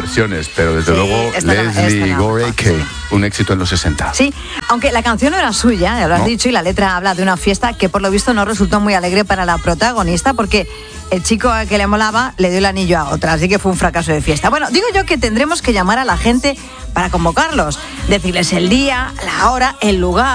versiones, pero desde luego Leslie Gore, que un éxito en los 60. Sí, aunque la canción no era suya, ya lo has dicho, y la letra habla de una fiesta que por lo visto no resultó muy alegre para la protagonista, porque el chico al que le molaba le dio el anillo a otra, así que fue un fracaso de fiesta. Bueno, digo yo que tendremos que llamar a la gente para convocarlos, decirles el día, la hora, el lugar.